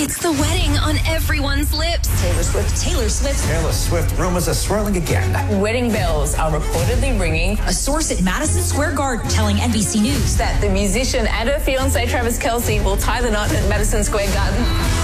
It's the wedding on everyone's lips. Taylor Swift rumors are swirling again. Wedding bells are reportedly ringing. A source at Madison Square Garden telling NBC News that the musician and her fiancé Travis Kelce will tie the knot at Madison Square Garden.